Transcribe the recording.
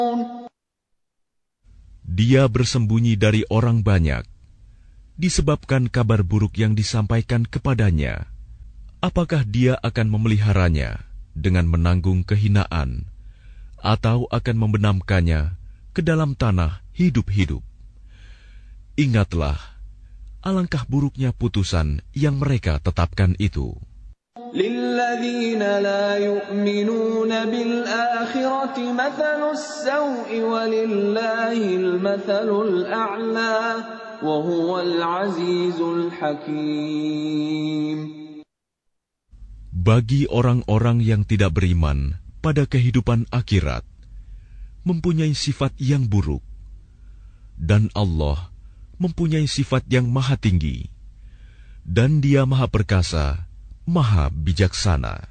Dia bersembunyi dari orang banyak disebabkan kabar buruk yang disampaikan kepadanya. Apakah dia akan memeliharanya dengan menanggung kehinaan, atau akan membenamkannya ke dalam tanah hidup-hidup? Ingatlah, alangkah buruknya putusan yang mereka tetapkan itu. لِلَّذِينَ لَا يُؤْمِنُونَ بِالْآخِرَةِ مَثَلُ السَّوْءِ وَلِلَّهِ الْمَثَلُ الْأَعْلَى وَهُوَ الْعَزِيزُ الْحَكِيمُ. Bagi orang-orang yang tidak beriman pada kehidupan akhirat, mempunyai sifat yang buruk, dan Allah mempunyai sifat yang maha tinggi, dan Dia maha perkasa, maha bijaksana.